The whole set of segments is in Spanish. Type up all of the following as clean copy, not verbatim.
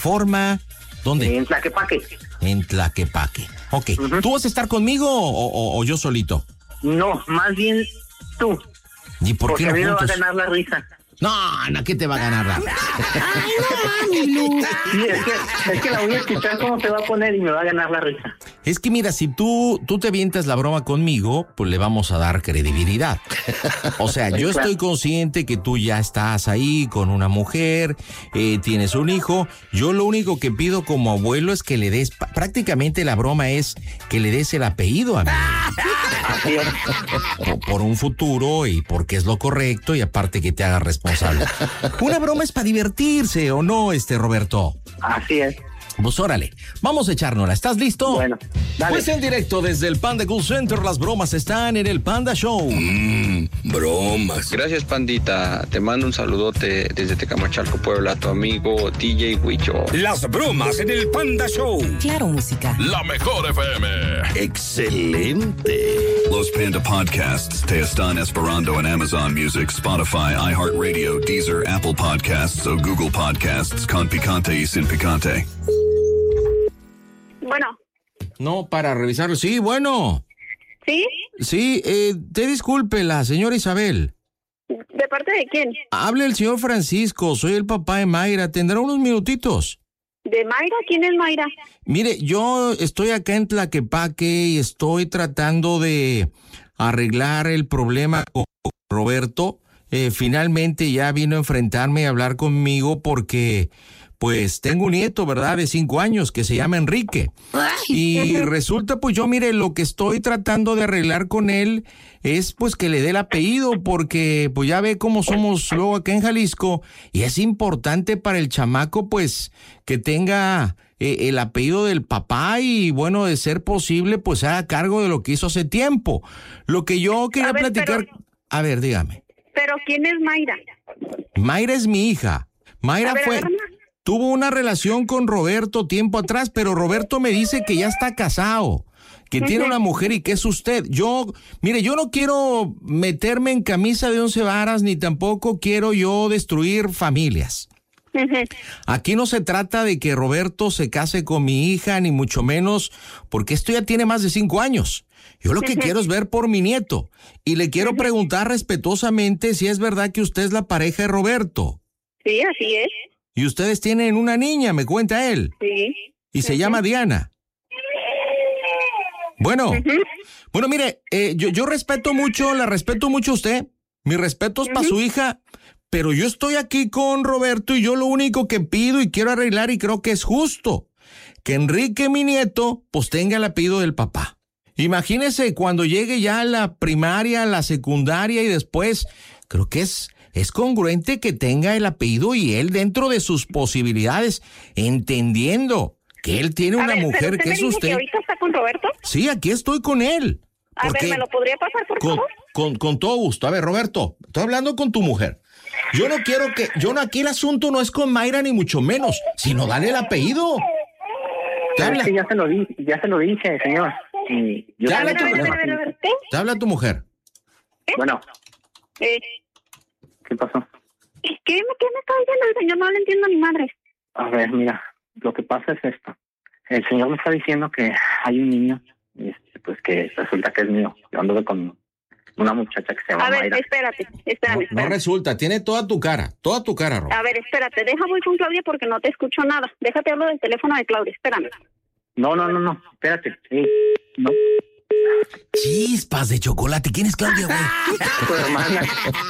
forma. ¿Dónde? En Tlaquepaque. En Tlaquepaque. Ok. ¿Tú vas a estar conmigo o yo solito? No, más bien tú. ¿Y por qué no juntos? Porque a mí me va a ganar la risa. No, ¿qué te va a ganar la risa? Ay, no mami, Lu. Sí, es que la voy a escuchar cómo se va a poner y me va a ganar la risa. Es que mira, si tú te avientas la broma conmigo, pues le vamos a dar credibilidad. O sea, yo estoy consciente que tú ya estás ahí con una mujer, tienes un hijo. Yo lo único que pido como abuelo es que le des, prácticamente la broma es que le des el apellido a mí. Así es. Por un futuro y porque es lo correcto y aparte que te haga responsable. Una broma es para divertirse, ¿o no, Roberto? Así es. Pues órale, vamos a echárnosla. ¿Estás listo? Bueno, dale. Pues en directo desde el Panda Cool Center, las bromas están en el Panda Show. Bromas. Gracias, Pandita. Te mando un saludote desde Tecamachalco, Puebla, tu amigo DJ Huicho. Las bromas en el Panda Show. Claro, música. La mejor FM. Excelente. Los Panda Podcasts te están esperando en Amazon Music, Spotify, iHeartRadio, Deezer, Apple Podcasts o Google Podcasts con picante y sin picante. Bueno. No, para revisarlo. Sí, bueno. ¿Sí? Sí, te disculpe, la señora Isabel. ¿De parte de quién? Hable el señor Francisco, soy el papá de Mayra. ¿Tendrá unos minutitos? ¿De Mayra? ¿Quién es Mayra? Mire, yo estoy acá en Tlaquepaque y estoy tratando de arreglar el problema con Roberto. Finalmente ya vino a enfrentarme y a hablar conmigo porque... Pues tengo un nieto, ¿verdad? De 5 años que se llama Enrique. Y resulta, pues yo, mire, lo que estoy tratando de arreglar con él es pues que le dé el apellido porque pues ya ve cómo somos luego acá en Jalisco y es importante para el chamaco pues que tenga el apellido del papá y bueno, de ser posible pues se haga cargo de lo que hizo hace tiempo. Lo que yo quería platicar... Pero, a ver, dígame. ¿Pero quién es Mayra? Mayra es mi hija. Mayra fue... Tuvo una relación con Roberto tiempo atrás, pero Roberto me dice que ya está casado, que tiene una mujer y que es usted. Mire, yo no quiero meterme en camisa de 11 varas, ni tampoco quiero yo destruir familias. Aquí no se trata de que Roberto se case con mi hija, ni mucho menos, porque esto ya tiene más de 5 años. Yo lo que quiero es ver por mi nieto. Y le quiero preguntar respetuosamente si es verdad que usted es la pareja de Roberto. Sí, así es. Y ustedes tienen una niña, me cuenta él. Sí. Y se llama Diana. Bueno, bueno, mire, yo respeto mucho, la respeto mucho a usted. Mi respeto es para su hija, pero yo estoy aquí con Roberto y yo lo único que pido y quiero arreglar y creo que es justo, que Enrique, mi nieto, pues tenga el apellido del papá. Imagínese cuando llegue ya a la primaria, a la secundaria y después, creo que es congruente que tenga el apellido y él dentro de sus posibilidades, entendiendo que él tiene una mujer que es usted. ¿Que ahorita está con Roberto? Sí, aquí estoy con él. A ver, ¿me lo podría pasar, por favor? Con todo gusto. A ver, Roberto, estoy hablando con tu mujer. Yo no quiero que... Aquí el asunto no es con Mayra ni mucho menos, sino dale el apellido. ¿Te habla? Es que ya se lo dije, señor. ¿Te habla tu mujer? Bueno. ¿Qué pasó? ¿Qué me está diciendo el señor? No le entiendo ni madre. A ver, mira, lo que pasa es esto. El señor me está diciendo que hay un niño, pues que resulta que es mío. Yo anduve con una muchacha que se llama Mayra. A ver, espérate. No resulta, tiene toda tu cara, Rob. A ver, espérate, voy con Claudia porque no te escucho nada. Déjate hablo del teléfono de Claudia, espérame. No, espérate. No. Chispas de chocolate. ¿Quién es Claudia, güey? Tu hermana.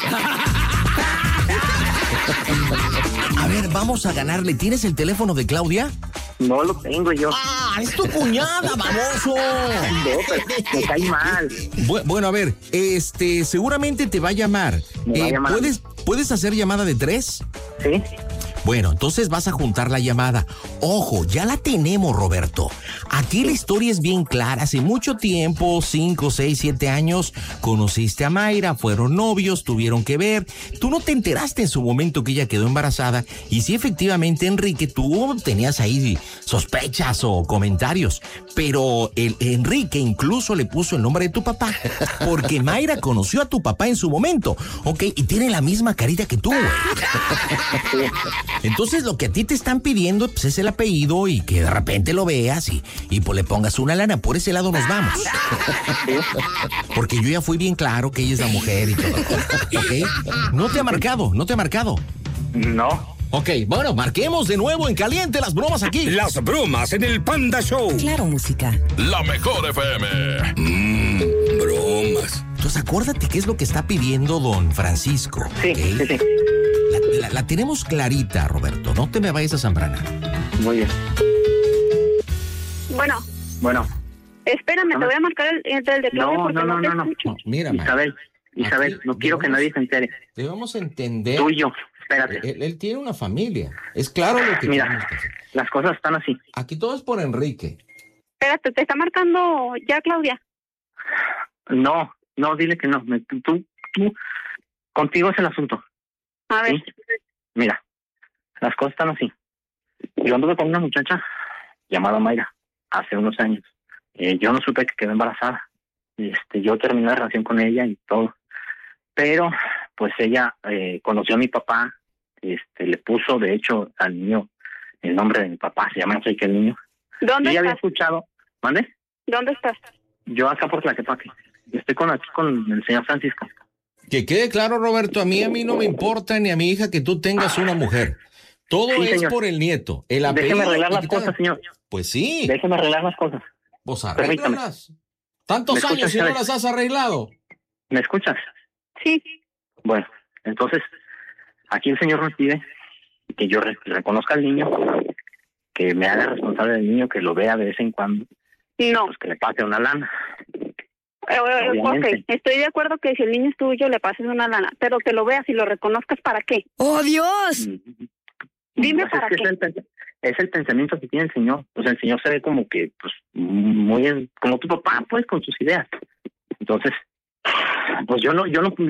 A ver, vamos a ganarle. ¿Tienes el teléfono de Claudia? No lo tengo yo. ¡Ah, es tu cuñada, baboso! No, pero me cae mal. Bueno, a ver, seguramente te va a llamar. Me va a llamar. ¿Puedes hacer llamada de 3? Sí. Bueno, entonces vas a juntar la llamada. Ojo, ya la tenemos, Roberto. Aquí la historia es bien clara. Hace mucho tiempo, 5, 6, 7 años, conociste a Mayra, fueron novios, tuvieron que ver. Tú no te enteraste en su momento que ella quedó embarazada. Y sí, efectivamente, Enrique, tú tenías ahí sospechas o comentarios. Pero el Enrique incluso le puso el nombre de tu papá. Porque Mayra conoció a tu papá en su momento. Ok, y tiene la misma carita que tú, güey. Entonces lo que a ti te están pidiendo pues, es el apellido y que de repente lo veas y pues le pongas una lana. Por ese lado nos vamos. Porque yo ya fui bien claro que ella es la mujer y todo. ¿Ok? No te ha marcado. No. Ok, bueno, marquemos de nuevo en caliente las bromas aquí. Las bromas en el Panda Show. Claro, música. La mejor FM. Bromas. Entonces acuérdate qué es lo que está pidiendo don Francisco. Sí, ¿ok? sí. La tenemos clarita, Roberto. No te me vayas a zambranar. Muy bien. Bueno, espérame, te voy a marcar el de Claudia porque no te escucho. No, mira, Isabel, aquí no quiero que nadie se entere. debemos entender. Tú y yo, espérate. Él tiene una familia. Es claro lo que Mira, tenemos que hacer. las cosas están así. Aquí todo es por Enrique. Espérate, te está marcando ya Claudia. No, dile que no. Tú, contigo es el asunto. A ver. ¿Sí? Mira, las cosas están así. Yo anduve con una muchacha llamada Mayra hace unos años. Yo no supe que quedó embarazada. Yo terminé la relación con ella y todo. Pero, pues ella conoció a mi papá. Le puso, de hecho, al niño el nombre de mi papá. Se llama Enrique el niño. ¿Dónde Ella había estás? escuchado. ¿Mande? ¿Dónde estás? Yo acá por Tlaquepaque. Estoy aquí con el señor Francisco. Que quede claro, Roberto, a mí no me importa ni a mi hija que tú tengas una mujer. Todo Sí, es señor. por el nieto. El apellido, Déjeme arreglar las y tal. cosas, señor. Pues sí, Déjeme arreglar las cosas. pues Permítame. arréglalas. Tantos ¿Me años escuchas, y no Isabel? las has arreglado. ¿Me escuchas? Sí. Bueno, entonces, aquí el señor me pide que yo reconozca al niño, que me haga responsable del niño, que lo vea de vez en cuando, No. pues que le pase una lana. Ok, Obviamente. estoy de acuerdo que si el niño es tuyo le pases una lana, pero que lo veas y lo reconozcas, ¿para qué? ¡Oh, Dios! Dime Pues para es que qué. es el pensamiento que tiene el señor. O sea, el señor se ve como que, pues, muy como tu papá, pues, con sus ideas. Entonces, pues yo no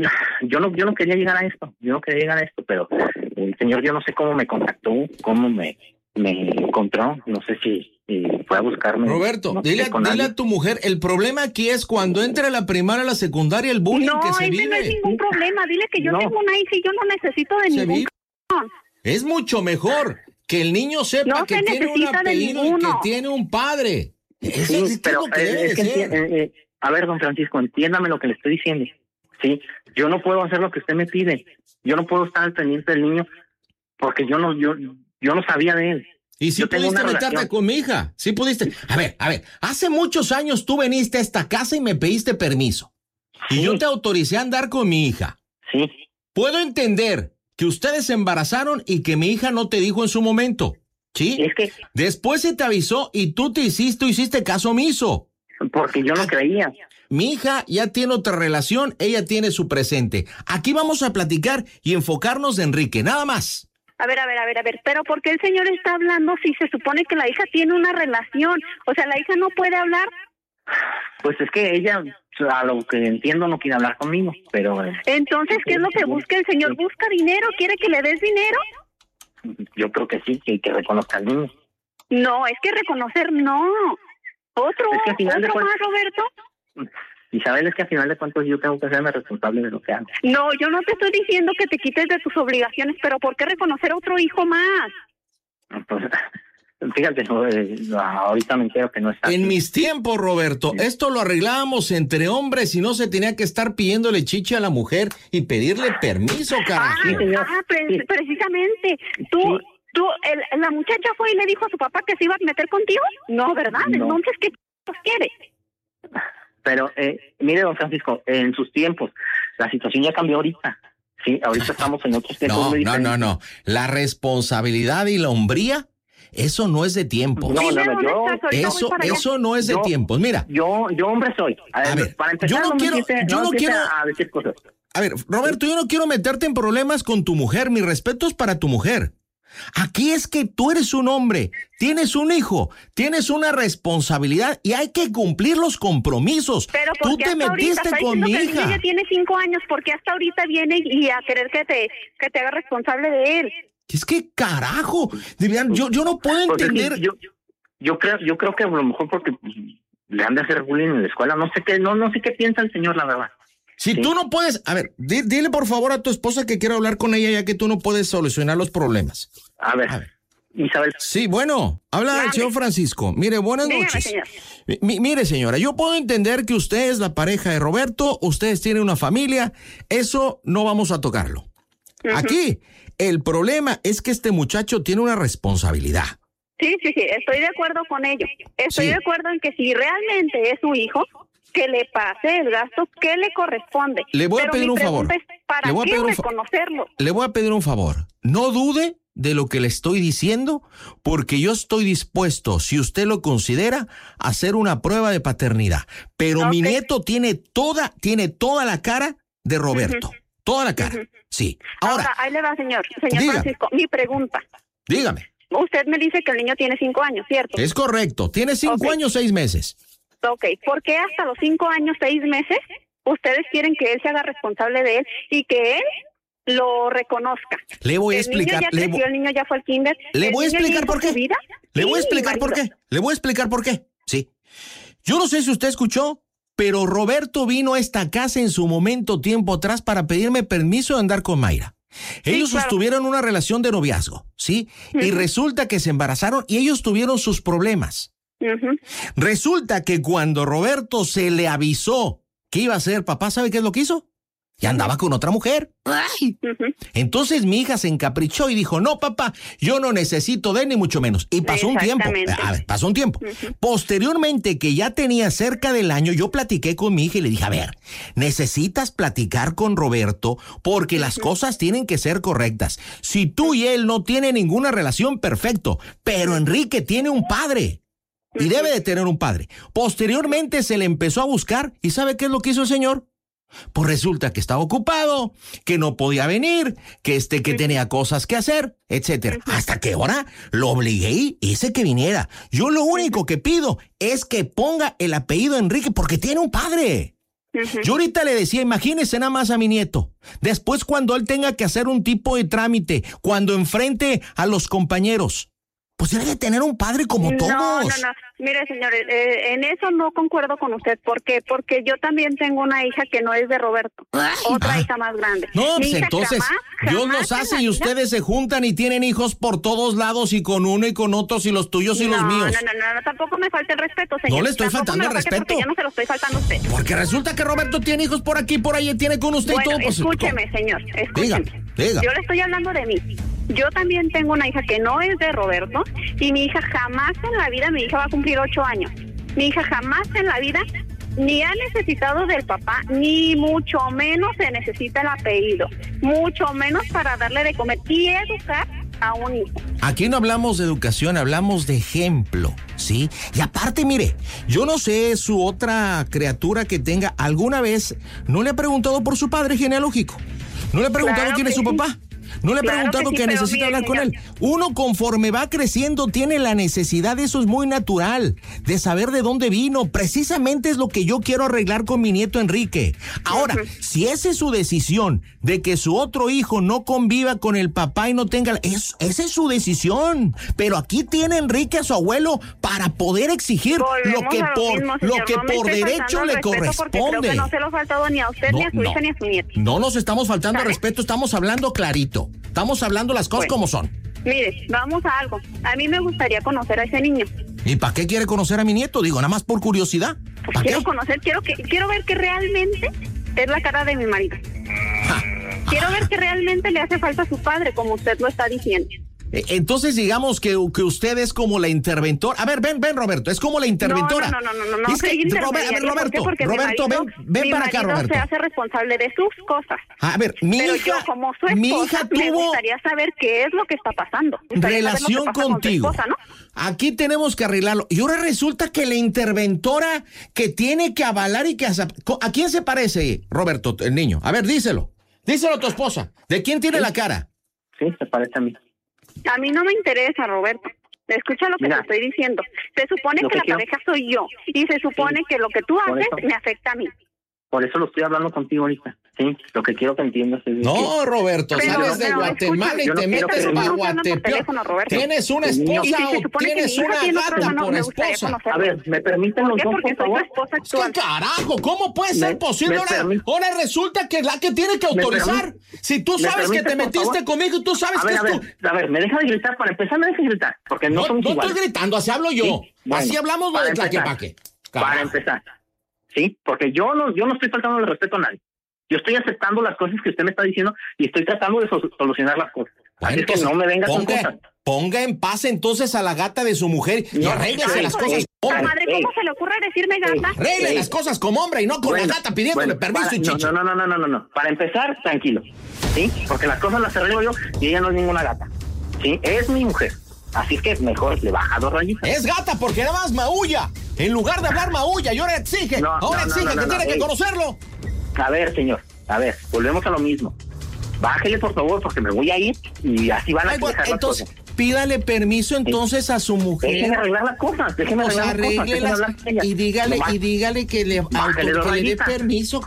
quería llegar a esto. Yo no quería llegar a esto, pero el señor, yo no sé cómo me contactó, cómo me encontró. No sé si fue a buscarme. Roberto, no sé, dile con a alguien. tu mujer, el problema aquí es cuando entre la primaria, la secundaria, el bullying No, que se ese vive. no es ningún problema. Dile que yo No. tengo una hija y yo no necesito de Se ningún vive. cabrón. Es mucho mejor que el niño sepa No que se tiene un necesita de apellido y que ninguno. tiene un padre. Eso Sí, es pero lo que debe es que ser. a ver, don Francisco, entiéndame lo que le estoy diciendo. Sí, yo no puedo hacer lo que usted me pide. Yo no puedo estar al pendiente del niño porque yo no sabía de él. Y si yo tengo pudiste una meterte relación. con mi hija, sí pudiste. A ver, hace muchos años tú viniste a esta casa y me pediste permiso. Y Sí. yo te autoricé a andar con mi hija. Sí, Puedo entender que ustedes se embarazaron y que mi hija no te dijo en su momento. ¿Sí? es que Después se te avisó y tú hiciste caso omiso. porque yo no creía. Mi hija ya tiene otra relación, ella tiene su presente. Aquí vamos a platicar y enfocarnos de Enrique, nada más. A ver, pero ¿por qué el señor está hablando si se supone que la hija tiene una relación? O sea, la hija no puede hablar. Pues es que ella, a lo que entiendo, no quiere hablar conmigo, pero Entonces, ¿qué es lo que busca el señor? ¿Busca dinero? ¿Quiere que le des dinero? yo creo que sí, que reconozca al niño. No, es que reconocer no. Otro Es que al final de más, cuentas- Roberto. Isabel, es que al final de cuentas yo tengo que hacerme responsable de lo que hago. No, yo no te estoy diciendo que te quites de tus obligaciones, pero ¿por qué reconocer a otro hijo más? Entonces, fíjate, ahorita me entero que no está. En aquí. mis tiempos, Roberto, esto lo arreglábamos entre hombres y no se tenía que estar pidiéndole chiche a la mujer y pedirle permiso, carajo. sí, señor. Sí. Precisamente. La muchacha fue y le dijo a su papá que se iba a meter contigo. No, ¿verdad? No. Entonces, ¿qué quiere? Pero, mire, don Francisco, en sus tiempos, la situación ya cambió ahorita. Sí, ahorita estamos en otros tiempos muy diferentes. No. La responsabilidad y la hombría, eso no es de tiempos. No, Dime dónde yo- estás, ahorita voy para allá. Eso no es de Yo- tiempos. Mira, Yo hombre soy. A ver, para empezar, yo no quiero- empiece a decir cosas. a ver, Roberto, yo no quiero meterte en problemas con tu mujer. Mi respeto es para tu mujer. Aquí es que tú eres un hombre, tienes un hijo, tienes una responsabilidad y hay que cumplir los compromisos. Pero Tú porque te hasta ahorita metiste está con diciendo mi que el niño hija. ya tiene 5 años, porque hasta ahorita viene y a querer que te haga responsable de él. Es que carajo, de verdad, yo no puedo Pues es que entender. yo creo que a lo mejor porque le han de hacer bullying en la escuela, no sé qué piensa el señor, la verdad. Si tú no puedes, a ver, dile por favor a tu esposa que quiero hablar con ella ya que tú no puedes solucionar los problemas. A ver. Isabel. Sí, bueno, habla el señor Francisco. Mire, buenas noches. Señor. Mire, señora, yo puedo entender que usted es la pareja de Roberto, ustedes tienen una familia, eso no vamos a tocarlo. Aquí, el problema es que este muchacho tiene una responsabilidad. Sí, estoy de acuerdo con ello. Estoy de acuerdo en que si realmente es su hijo, que le pase el gasto que le corresponde. Le voy a pedir un favor. ¿Para qué reconocerlo? Le voy a pedir un favor. No dude de lo que le estoy diciendo, porque yo estoy dispuesto, si usted lo considera, a hacer una prueba de paternidad. Pero mi nieto tiene toda la cara de Roberto. Toda la cara. Sí. Ahora, ahí le va, señor diga. Francisco. Mi pregunta. Dígame. Usted me dice que el niño tiene 5 años, ¿cierto? Es correcto. Tiene 5 años, 6 meses. Ok. ¿Por qué hasta los 5 años, 6 meses, ustedes quieren que él se haga responsable de él y que él lo reconozca? Le voy a explicar. El niño ya fue al kinder. Le voy a explicar por qué. Le voy a explicar por qué. Sí. Yo no sé si usted escuchó, pero Roberto vino a esta casa en su momento tiempo atrás para pedirme permiso de andar con Mayra. Ellos tuvieron una relación de noviazgo, ¿sí? Y resulta que se embarazaron y ellos tuvieron sus problemas. Resulta que cuando Roberto se le avisó que iba a ser papá, ¿sabe qué es lo que hizo? Y andaba con otra mujer. ¡Ay! Entonces mi hija se encaprichó y dijo, no, papá, yo no necesito de él ni mucho menos. Y pasó un tiempo. Pasó un tiempo. Posteriormente, que ya tenía cerca del año, yo platiqué con mi hija y le dije, a ver, necesitas platicar con Roberto porque las cosas tienen que ser correctas. Si tú y él no tienen ninguna relación, perfecto. Pero Enrique tiene un padre. Y debe de tener un padre. Posteriormente se le empezó a buscar. ¿Y sabe qué es lo que hizo el señor? Pues resulta que estaba ocupado, que no podía venir, que tenía cosas que hacer, etcétera. Hasta que ahora lo obligué y hice que viniera. Yo lo único que pido es que ponga el apellido Enrique porque tiene un padre. Yo ahorita le decía, imagínese nada más a mi nieto. Después cuando él tenga que hacer un tipo de trámite, cuando enfrente a los compañeros, pues debe de tener un padre como todos. No. Mire, señor, en eso no concuerdo con usted. ¿Por qué? Porque yo también tengo una hija que no es de Roberto. Otra hija más grande. No, pues entonces, Dios los hace y ustedes se juntan y tienen hijos por todos lados y con uno y con otros y los tuyos y los míos. No, tampoco me falta el respeto, señor. No le estoy faltando el respeto. Porque yo no se lo estoy faltando a usted. Porque resulta que Roberto tiene hijos por aquí, por ahí, tiene con usted y todo. Pues, escúcheme, señor, escúcheme. Diga. Yo le estoy hablando de mí. Yo también tengo una hija que no es de Roberto y mi hija jamás en la vida, mi hija va a cumplir 8 años. Mi hija jamás en la vida ni ha necesitado del papá, ni mucho menos se necesita el apellido, mucho menos para darle de comer y educar a un hijo. Aquí no hablamos de educación, hablamos de ejemplo, ¿sí? Y aparte, mire, yo no sé su otra criatura que tenga, ¿alguna vez no le ha preguntado por su padre genealógico? ¿No le ha preguntado quién es su papá? ¿No le he preguntado que necesita hablar con él? Uno conforme va creciendo tiene la necesidad, eso es muy natural, de saber de dónde vino. Precisamente es lo que yo quiero arreglar con mi nieto Enrique. Ahora, si esa es su decisión, de que su otro hijo no conviva con el papá y no tenga... esa es su decisión. Pero aquí tiene Enrique a su abuelo para poder exigir lo que por derecho le corresponde. Creo que no se lo ha faltado ni a usted, ni a su hija, ni a su nieto. No nos estamos faltando al respeto, estamos hablando clarito. Estamos hablando las cosas como son. Mire, vamos a algo. A mí me gustaría conocer a ese niño. ¿Y para qué quiere conocer a mi nieto? Digo, nada más por curiosidad. Pues quiero ver que realmente es la cara de mi marido. Quiero ver que realmente le hace falta a su padre, como usted lo está diciendo. Entonces digamos que usted es como la interventora. A ver, ven Roberto, es como la interventora. No. Es que, Roberto, ven para acá, Roberto. Se hace responsable de sus cosas. A ver, mi hija me gustaría saber qué es lo que está pasando. Relación contigo. Con su esposa, ¿no? Aquí tenemos que arreglarlo. Y ahora resulta que la interventora que tiene que avalar y que... ¿A quién se parece, Roberto, el niño? A ver, díselo. Díselo a tu esposa. ¿De quién tiene la cara? Sí, se parece a mí. A mí no me interesa, Roberto. Escucha lo que te estoy diciendo. Se supone que la pareja soy yo y se supone que lo que tú haces me afecta a mí. Por eso lo estoy hablando contigo ahorita. Sí, lo que quiero que entiendas es No, Roberto, Pero, sales de pero, Guatemala escucha, y te metes que- para Estamos hablando por teléfono, Guatepeor. Roberto. ¿Tienes una Y esposa si se o supone que tienes mi hija una tiene otro gata hermano, por me gustaría esposa? conocerlo. A ver, ¿me permiten ¿Por los qué? dos, Porque por soy tu favor? esposa ¿Qué actual. carajo? ¿Cómo puede ser posible? Ahora resulta que la que tiene que autorizar. Si tú ¿Me sabes que te permites, por metiste favor? conmigo y tú sabes A que ver, es tú. a ver, me deja de gritar. Para empezar, me deja de gritar. Porque no somos No iguales. estoy gritando, así hablo yo. Sí, bueno, Así hablamos para de empezar, Tlaquepaque. Para Carajo. empezar. Sí, porque yo no estoy faltando el respeto a nadie. Yo estoy aceptando las cosas que usted me está diciendo y estoy tratando de solucionar las cosas. Así es que Entonces, no me venga con cosas. ponga en paz entonces a la gata de su mujer y No, arréglese ay, las cosas ay, como hombre. Madre, ¿cómo se le ocurre decirme gata? Arregle las cosas como hombre y no con la gata pidiéndole permiso y chichi. No. Para empezar, tranquilo. ¿Sí? Porque las cosas las arreglo yo y ella no es ninguna gata. ¿Sí? Es mi mujer. Así es que mejor le baja 2 rayitas. Es gata porque nada más maulla. En lugar de hablar maulla y ahora exige. No, ahora no, exige no, que no, tiene que ey. conocerlo. A ver, señor. A ver, volvemos a lo mismo. Bájele, por favor, porque me voy a ir y así van a Ay, bueno, dejar las entonces, cosas. pídale permiso entonces a su mujer. Déjeme arreglar las cosas. Déjeme Pues arreglar las cosas. déjeme arréglelas hablar con ella. y Nomás. dígale que le, Bájale dos que le dé rayitas. permiso,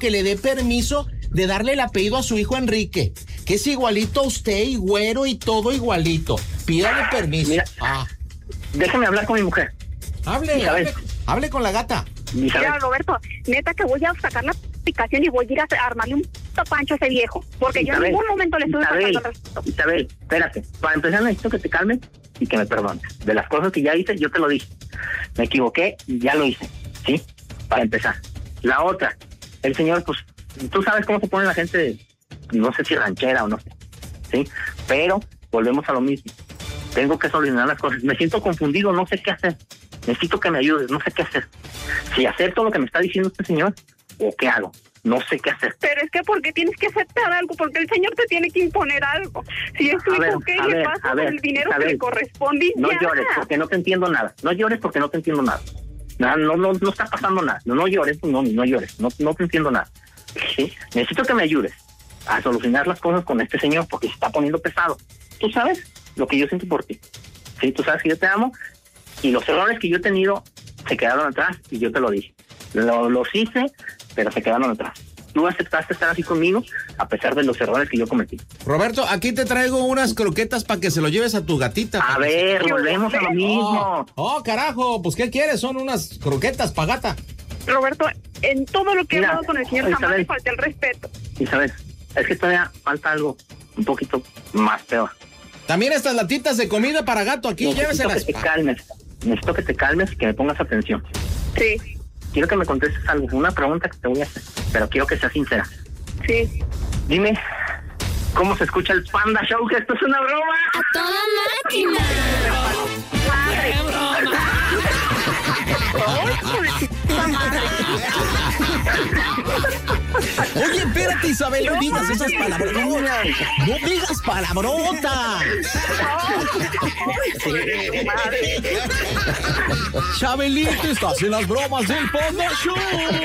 de darle el apellido a su hijo Enrique, que es igualito a usted y güero y todo igualito. Pídale permiso. Mira. Ah, Déjeme hablar con mi mujer. Isabel. hable con la gata. Isabel. Mira, Roberto, neta que voy a sacar la aplicación y voy a ir a armarle un pancho a ese viejo. Porque yo en Isabel, ningún momento le estuve Isabel, faltando el respeto. Isabel, espérate. Para empezar necesito que te calmes y que me perdones. De las cosas que ya hice, yo te lo dije. Me equivoqué y ya lo hice. ¿Sí? Para empezar. La otra, el señor, pues, tú sabes cómo se pone la gente, no sé si ranchera o no sé. ¿Sí? Pero volvemos a lo mismo. Tengo que solucionar las cosas. Me siento confundido, no sé qué hacer. Necesito que me ayudes, no sé qué hacer. Si acepto lo que me está diciendo este señor, o qué hago. No sé qué hacer. Pero es que ¿por qué tienes que aceptar algo? Porque el señor te tiene que imponer algo. Si es tu A hijo, ver, ¿qué a le ver, pasa a con ver, el dinero que Isabel, le corresponde? Y No ya. llores porque no te entiendo nada. No llores porque no te entiendo nada. No está pasando nada. No llores, no llores. No te entiendo nada. ¿Sí? Necesito que me ayudes a solucionar las cosas con este señor porque se está poniendo pesado. Tú sabes lo que yo siento por ti. Sí, tú sabes que yo te amo y los errores que yo he tenido se quedaron atrás y yo te lo dije. Los hice, pero se quedaron atrás. Tú aceptaste estar así conmigo a pesar de los errores que yo cometí. Roberto, aquí te traigo unas croquetas para que se lo lleves a tu gatita. A ver, volvemos a lo mismo. Carajo, pues ¿qué quieres? Son unas croquetas para gata. Roberto, en todo lo que he Mira, hablado con el señor jamás Isabel. le falté el respeto. Isabel, es que todavía falta algo un poquito más peor. También estas latitas de comida para gato aquí, Necesito lléveselas. que te calmes. Necesito que te calmes y que me pongas atención. Sí, Quiero que me contestes algo, una pregunta que te voy a hacer, pero quiero que seas sincera. sí. Dime, ¿cómo se escucha el Panda Show? Que esto es una broma. ¡A toda máquina! Oye, espérate, Isabel, no digas esas palabrotas. No digas palabrotas. Chabelito, estás en las bromas del Panda Show.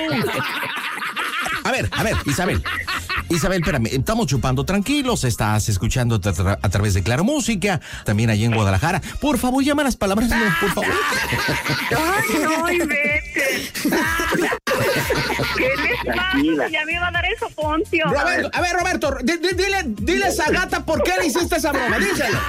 A ver, Isabel. Isabel, espérame, estamos chupando tranquilos, estás escuchando a través de Claro Música, también allí en Guadalajara. Por favor, llama las palabras, no, por favor. Ay, no, y vete. ¿Qué les pasa? Tranquila. Ya me iba a dar eso, Poncio. Roberto, a ver, Roberto, dile a esa gata por qué le hiciste esa broma, díselo.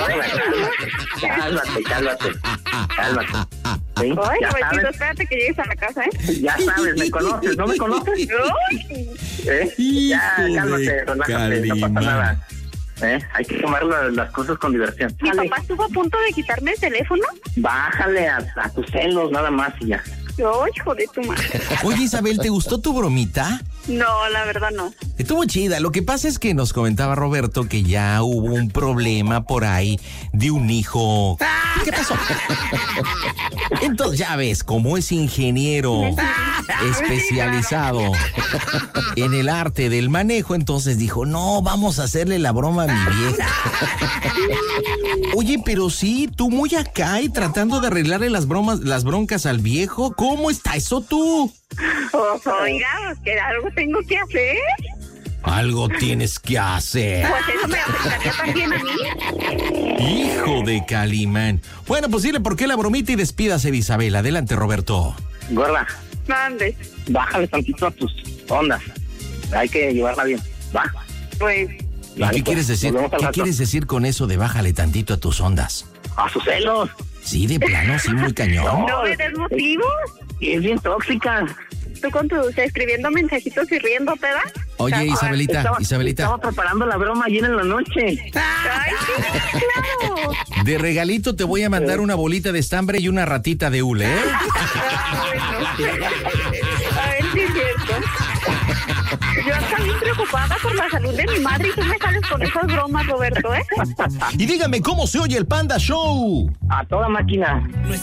Cálmate. ¿Sí? Ay, Ya Robertito, sabes, espérate que llegues a la casa, ¿eh? ya sabes, me conoces, ¿no me conoces? Ay, Ya, cálmate, de relájate, no pasa Calimán. nada. Hay que tomar las cosas con diversión. mi Dale, papá estuvo a punto de quitarme el teléfono. bájale a tus celos nada más y ya. Ay, hijo de tu madre. Oye, Isabel, ¿te gustó tu bromita? No, la verdad no. Estuvo chida. Lo que pasa es que nos comentaba Roberto que ya hubo un problema por ahí de un hijo. ¿Qué pasó? Entonces, ya ves, como es ingeniero especializado en el arte del manejo, entonces dijo, no, vamos a hacerle la broma a mi vieja. Oye, pero sí, tú muy acá y tratando de arreglarle las broncas al viejo. ¿Cómo está eso tú? Oiga, pues que algo tengo que hacer. Algo tienes que hacer. Pues eso me afectaría también a mí. Hijo de Calimán. Bueno, pues dile por qué la bromita y despídase de Isabel. Adelante, Roberto. Gorda, Mande. bájale tantito a tus ondas. Hay que llevarla bien, ¿va? Pues, ¿Y Vale, qué quieres pues, decir? nos vemos al ¿Qué rato. quieres decir con eso de bájale tantito a tus ondas? A sus celos. Sí, de plano, sí, muy cañón. ¿no me des motivos? Y es bien tóxica. Tú con tus escribiendo mensajitos y riéndote, ¿da? Oye, Isabelita, Estaba preparando la broma ayer en la noche. Ay, sí, claro. de regalito te voy a mandar una bolita de estambre y una ratita de hule, ¿eh? A ver si es cierto. Yo estoy bien preocupada por la salud de mi madre y tú me sales con esas bromas, Roberto, ¿eh? Y dígame, ¿cómo se oye el Panda Show? A toda máquina.